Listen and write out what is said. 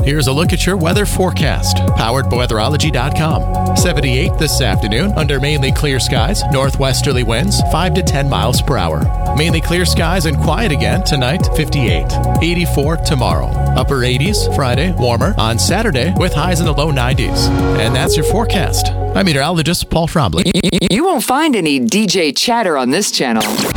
Here's a look at your weather forecast, powered by weatherology.com. 78 this afternoon under mainly clear skies, northwesterly winds 5 to 10 miles per hour. Mainly clear skies and quiet again tonight, 58. 84 tomorrow. Upper 80s Friday, warmer on Saturday with highs in the low 90s. And that's your forecast. I'm meteorologist Paul Trombley. You won't find any DJ chatter on this channel.